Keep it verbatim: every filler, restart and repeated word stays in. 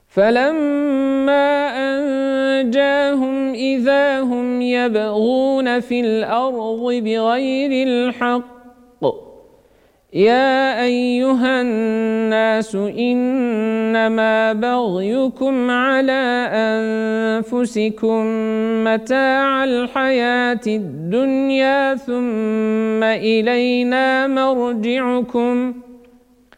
فلما أنجاهم إذا هم يبغون في الأرض بغير الحق يا أيها الناس إنما بغيكم على أنفسكم متاع الحياة الدنيا ثم إلينا مرجعكم